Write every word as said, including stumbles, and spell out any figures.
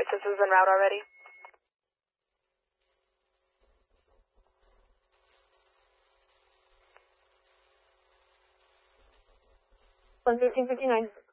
Crisis is en route already. one fifteen fifty-nine.